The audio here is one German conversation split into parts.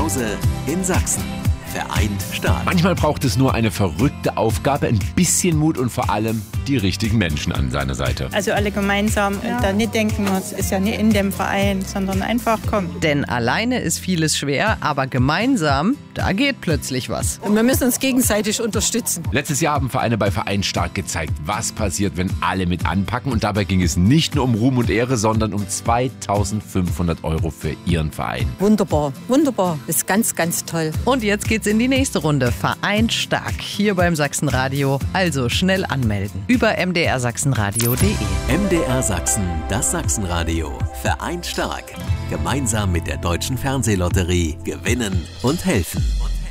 Hause in Sachsen. Vereint stark. Manchmal braucht es nur eine verrückte Aufgabe, ein bisschen Mut und vor allem die richtigen Menschen an seiner Seite. Also alle gemeinsam und da nicht denken, es ist ja nicht in dem Verein, sondern einfach kommen. Denn alleine ist vieles schwer, aber gemeinsam, da geht plötzlich was. Und wir müssen uns gegenseitig unterstützen. Letztes Jahr haben Vereine bei Vereint stark gezeigt, was passiert, wenn alle mit anpacken. Und dabei ging es nicht nur um Ruhm und Ehre, sondern um 2.500 € für ihren Verein. Wunderbar, wunderbar. Das ist ganz, ganz toll. Und jetzt geht's in die nächste Runde. Vereint stark hier beim Sachsenradio. Also schnell anmelden über mdrsachsenradio.de. MDR Sachsen, das Sachsenradio. Vereint stark. Gemeinsam mit der Deutschen Fernsehlotterie gewinnen und helfen.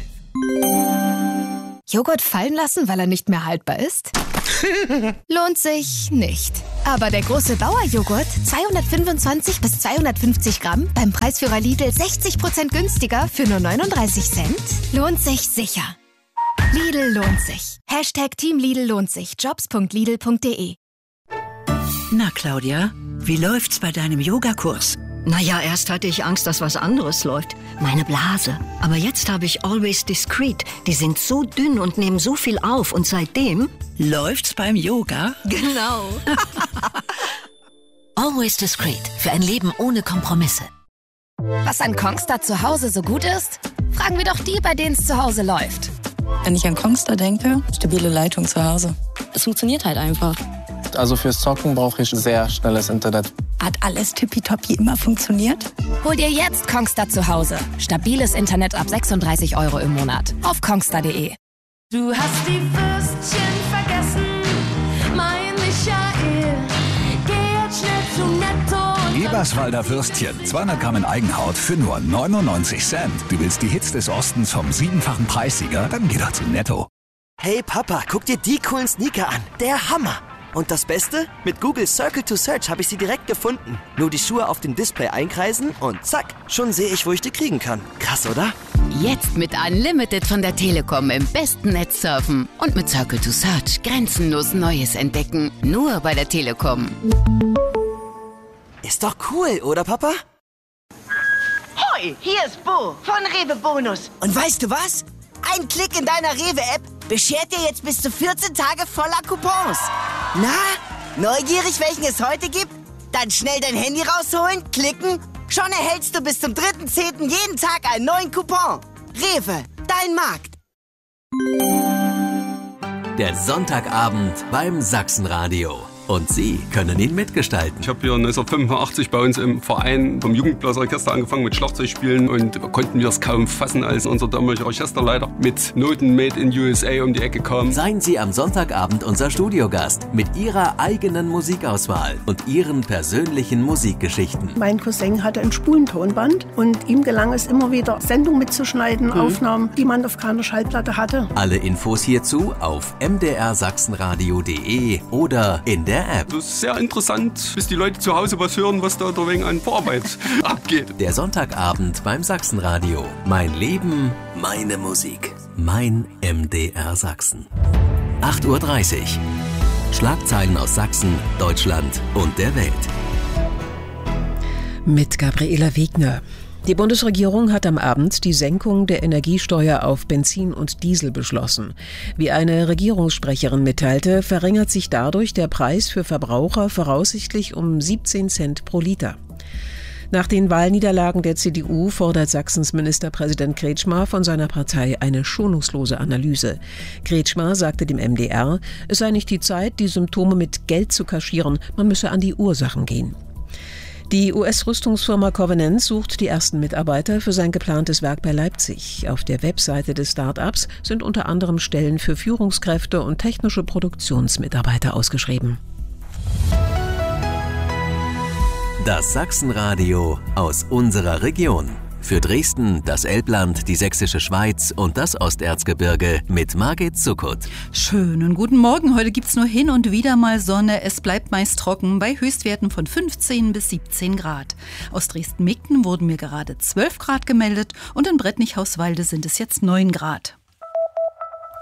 Joghurt fallen lassen, weil er nicht mehr haltbar ist? Lohnt sich nicht. Aber der große Bauer-Joghurt, 225 bis 250 Gramm, beim Preisführer Lidl 60% günstiger für nur 39 Cent, lohnt sich sicher. Lidl lohnt sich. #Team Lidl lohnt sich. Jobs.lidl.de. Na, Claudia, wie läuft's bei deinem Yogakurs? Naja, erst hatte ich Angst, dass was anderes läuft. Meine Blase. Aber jetzt habe ich Always Discreet. Die sind so dünn und nehmen so viel auf. Und seitdem... Läuft's beim Yoga? Genau. Always Discreet. Für ein Leben ohne Kompromisse. Was an Kongstar zu Hause so gut ist? Fragen wir doch die, bei denen es zu Hause läuft. Wenn ich an Kongstar denke, stabile Leitung zu Hause. Es funktioniert halt einfach. Also fürs Zocken brauche ich sehr schnelles Internet. Hat alles tippitoppi immer funktioniert? Hol dir jetzt Kongstar zu Hause. Stabiles Internet ab 36 € im Monat. Auf kongstar.de. Du hast die Würstchen vergessen, mein Michael. Geh jetzt schnell zu Netto. Eberswalder Würstchen, 200 Gramm in Eigenhaut für nur 99 Cent. Du willst die Hits des Ostens vom 7-fachen Preissieger? Dann geh doch zu Netto. Hey Papa, guck dir die coolen Sneaker an. Der Hammer. Und das Beste? Mit Google Circle to Search habe ich sie direkt gefunden. Nur die Schuhe auf dem Display einkreisen und zack, schon sehe ich, wo ich die kriegen kann. Krass, oder? Jetzt mit Unlimited von der Telekom im besten Netz surfen. Und mit Circle to Search grenzenlos Neues entdecken. Nur bei der Telekom. Ist doch cool, oder Papa? Hoi, hier ist Bo von Rewe Bonus. Und weißt du was? Ein Klick in deiner Rewe-App beschert dir jetzt bis zu 14 Tage voller Coupons. Na, neugierig, welchen es heute gibt? Dann schnell dein Handy rausholen, klicken. Schon erhältst du bis zum 3.10. jeden Tag einen neuen Coupon. Rewe, dein Markt. Der Sonntagabend beim Sachsenradio. Und Sie können ihn mitgestalten. Ich habe hier 1985 bei uns im Verein vom Jugendblasorchester angefangen mit Schlagzeugspielen und konnten wir es kaum fassen, als unser damaliger Orchesterleiter mit Noten Made in USA um die Ecke kam. Seien Sie am Sonntagabend unser Studiogast mit Ihrer eigenen Musikauswahl und Ihren persönlichen Musikgeschichten. Mein Cousin hatte ein Spulentonband und ihm gelang es immer wieder, Sendungen mitzuschneiden, Aufnahmen, die man auf keiner Schallplatte hatte. Alle Infos hierzu auf mdrsachsenradio.de oder in der App. Das ist sehr interessant, bis die Leute zu Hause was hören, was da wegen an Vorarbeit abgeht. Der Sonntagabend beim Sachsenradio. Mein Leben, meine Musik. Mein MDR Sachsen. 8:30 Uhr. Schlagzeilen aus Sachsen, Deutschland und der Welt. Mit Gabriela Wegner. Die Bundesregierung hat am Abend die Senkung der Energiesteuer auf Benzin und Diesel beschlossen. Wie eine Regierungssprecherin mitteilte, verringert sich dadurch der Preis für Verbraucher voraussichtlich um 17 Cent pro Liter. Nach den Wahlniederlagen der CDU fordert Sachsens Ministerpräsident Kretschmer von seiner Partei eine schonungslose Analyse. Kretschmer sagte dem MDR, es sei nicht die Zeit, die Symptome mit Geld zu kaschieren, man müsse an die Ursachen gehen. Die US-Rüstungsfirma Covenant sucht die ersten Mitarbeiter für sein geplantes Werk bei Leipzig. Auf der Webseite des Start-ups sind unter anderem Stellen für Führungskräfte und technische Produktionsmitarbeiter ausgeschrieben. Das Sachsenradio aus unserer Region. Für Dresden, das Elbland, die Sächsische Schweiz und das Osterzgebirge mit Margit Zuckut. Schönen guten Morgen. Heute gibt's nur hin und wieder mal Sonne. Es bleibt meist trocken bei Höchstwerten von 15 bis 17 Grad. Aus Dresden-Migden wurden mir gerade 12 Grad gemeldet und in Brettnichhauswalde sind es jetzt 9 Grad.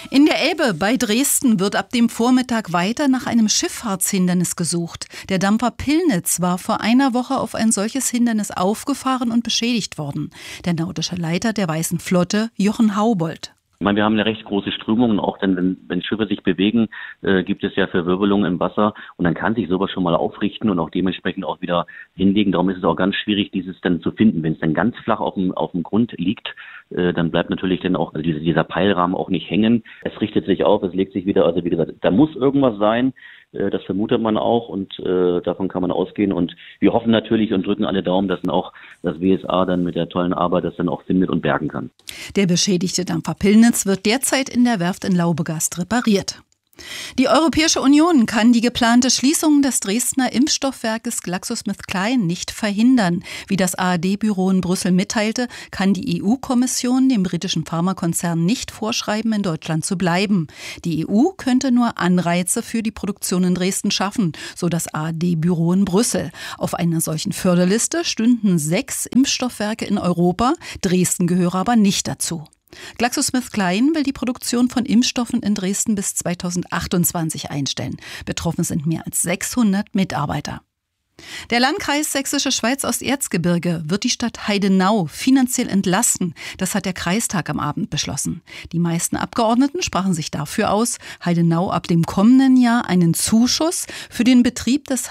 In der Elbe bei Dresden wird ab dem Vormittag weiter nach einem Schifffahrtshindernis gesucht. Der Dampfer Pillnitz war vor einer Woche auf ein solches Hindernis aufgefahren und beschädigt worden. Der nautische Leiter der Weißen Flotte, Jochen Haubold. Ich meine, wir haben eine recht große Strömung und auch dann, wenn Schiffe sich bewegen, gibt es ja Verwirbelungen im Wasser und dann kann sich sowas schon mal aufrichten und auch dementsprechend auch wieder hinlegen. Darum ist es auch ganz schwierig, dieses dann zu finden. Wenn es dann ganz flach auf dem Grund liegt, dann bleibt natürlich dann auch dieser Peilrahmen auch nicht hängen. Es richtet sich auf, es legt sich wieder, also wie gesagt, da muss irgendwas sein. Das vermutet man auch und davon kann man ausgehen. Und wir hoffen natürlich und drücken alle Daumen, dass dann auch das WSA dann mit der tollen Arbeit das dann auch findet und bergen kann. Der beschädigte Dampfer Pillnitz wird derzeit in der Werft in Laubegast repariert. Die Europäische Union kann die geplante Schließung des Dresdner Impfstoffwerkes GlaxoSmithKline nicht verhindern. Wie das ARD-Büro in Brüssel mitteilte, kann die EU-Kommission dem britischen Pharmakonzern nicht vorschreiben, in Deutschland zu bleiben. Die EU könnte nur Anreize für die Produktion in Dresden schaffen, so das ARD-Büro in Brüssel. Auf einer solchen Förderliste stünden 6 Impfstoffwerke in Europa. Dresden gehöre aber nicht dazu. GlaxoSmithKline will die Produktion von Impfstoffen in Dresden bis 2028 einstellen. Betroffen sind mehr als 600 Mitarbeiter. Der Landkreis Sächsische Schweiz-Osterzgebirge wird die Stadt Heidenau finanziell entlasten. Das hat der Kreistag am Abend beschlossen. Die meisten Abgeordneten sprachen sich dafür aus, Heidenau ab dem kommenden Jahr einen Zuschuss für den Betrieb des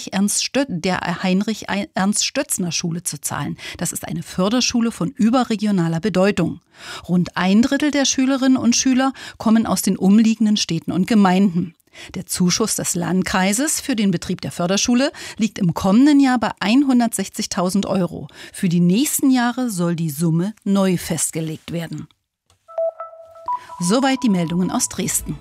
Heinrich-Ernst-Stötzner-Schule zu zahlen. Das ist eine Förderschule von überregionaler Bedeutung. Rund 1/3 der Schülerinnen und Schüler kommen aus den umliegenden Städten und Gemeinden. Der Zuschuss des Landkreises für den Betrieb der Förderschule liegt im kommenden Jahr bei 160.000 €. Für die nächsten Jahre soll die Summe neu festgelegt werden. Soweit die Meldungen aus Dresden.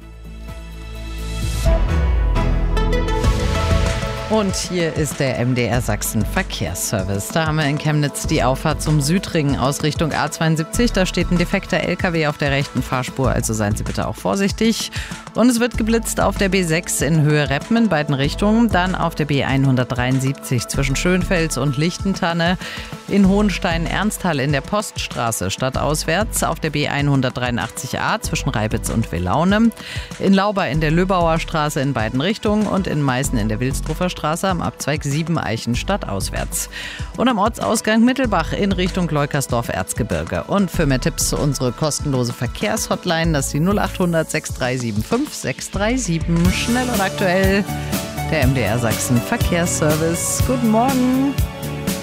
Und hier ist der MDR Sachsen Verkehrsservice. Da haben wir in Chemnitz die Auffahrt zum Südring aus Richtung A72. Da steht ein defekter LKW auf der rechten Fahrspur, also seien Sie bitte auch vorsichtig. Und es wird geblitzt auf der B6 in Höhe Reppen in beiden Richtungen. Dann auf der B173 zwischen Schönfels und Lichtentanne. In Hohenstein-Ernsthal in der Poststraße stadtauswärts. Auf der B183a zwischen Reibitz und Wilaune. In Lauber in der Löbauer Straße in beiden Richtungen. Und in Meißen in der Wilsdruffer Straße am Abzweig 7 Eichen stadtauswärts. Und am Ortsausgang Mittelbach in Richtung Leukersdorf-Erzgebirge. Und für mehr Tipps unsere kostenlose Verkehrshotline, das ist die 0800 6375 637. Schnell und aktuell, der MDR Sachsen Verkehrsservice. Guten Morgen.